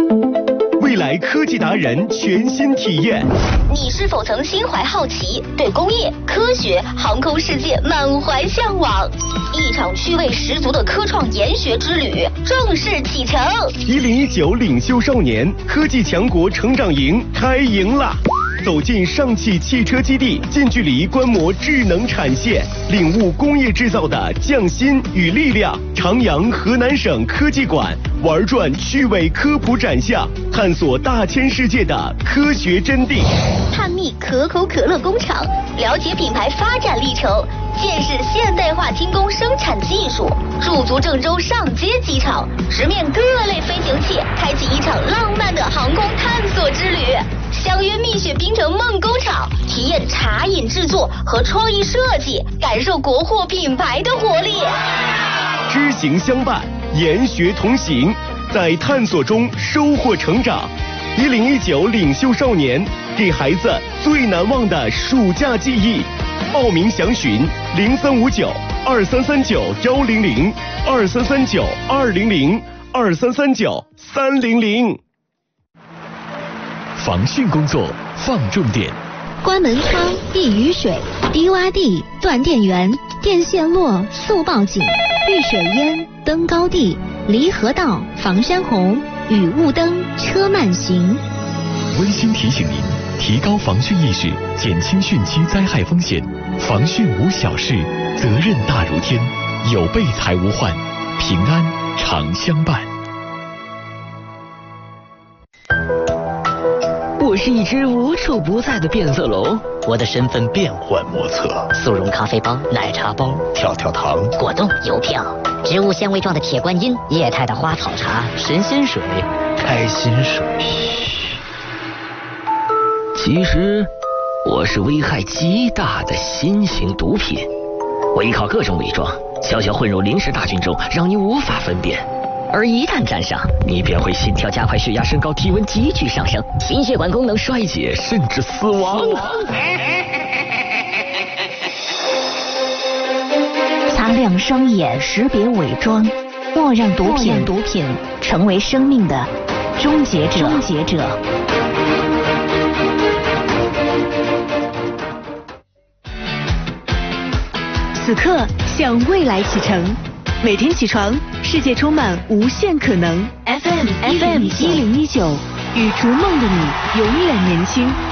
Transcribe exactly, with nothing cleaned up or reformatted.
未来科技达人全新体验。 你是否曾心怀好奇，对工业、科学、航空世界满怀向往？一场趣味十足的科创研学之旅正式启程。 一零一九领袖少年科技强国成长营开营啦！走进上汽汽车基地，近距离观摩智能产线，领悟工业制造的匠心与力量。长阳河南省科技馆玩转趣味科普展项，探索大千世界的科学真谛。 探秘可口可乐工厂，了解品牌发展历程，见识现代化精工生产技术。驻足郑州上街机场，直面各类飞行器，开启一场浪漫的航空探索之旅。相约蜜雪冰城梦工厂，体验茶饮制作和创意设计，感受国货品牌的活力。 知行相伴，研学同行，在探索中收获成长。一零一九领袖少年，给孩子最难忘的暑假记忆。报名详询零三五九二三三九幺零零二三三九二零零二三三九三零零。 防汛工作放重点。 关门窗、避雨水、低洼地、断电源、电线落速报警、遇水淹、登高地、离河道、防山洪、雨雾灯、车慢行。 温馨提醒您，提高防汛意识，减轻汛期灾害风险。防汛无小事，责任大如天。有备才无患，平安常相伴。 我是一只无处不在的变色龙， 我的身份变幻莫测。 速溶咖啡包、奶茶包、 跳跳糖、 果冻、邮票、植物纤维状的铁观音、液态的花草茶、神仙水、 开心水。 其实，我是危害极大的新型毒品。我依靠各种伪装，悄悄混入临时大军中，让你无法分辨。而一旦沾上，你便会心跳加快、血压升高、体温急剧上升、心血管功能衰竭，甚至死亡。 擦亮双眼，识别伪装，莫让毒品毒品成为生命的终结者。终结者。 此刻向未来启程。每天起床，世界充满无限可能。F M F M 一零一九，与逐梦的你永远年轻。